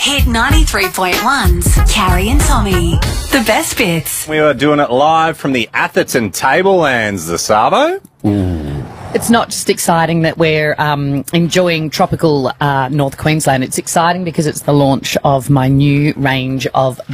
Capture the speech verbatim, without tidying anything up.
Hit ninety-three point one's Carrie and Tommy. The best bits. We are doing it live from the Atherton Tablelands, the Savo. It's not just exciting that we're um, enjoying tropical uh, North Queensland. It's exciting because it's the launch of my new range of